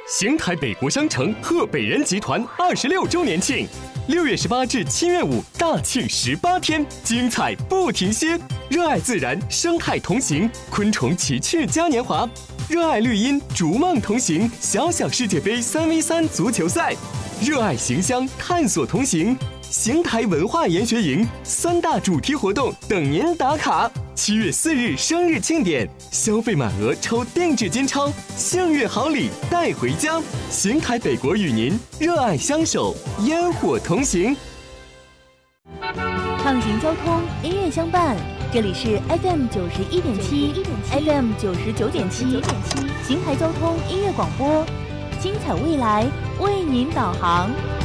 邢台北国商城贺北人集团26周年庆，6月18至7月5大庆18天，精彩不停歇。热爱自然，生态同行，昆虫奇趣嘉年华；热爱绿荫，逐梦同行，小小世界杯3v3足球赛；热爱邢乡，探索同行。邢台文化研学营3大主题活动等您打卡。7月4日生日庆典，消费满额抽定制金钞，幸运好礼带回家。邢台北国与您热爱相守，烟火同行。 畅行交通，音乐相伴，这里是 FM 91.7 FM 99.7邢台交通音乐广播，精彩未来为您导航。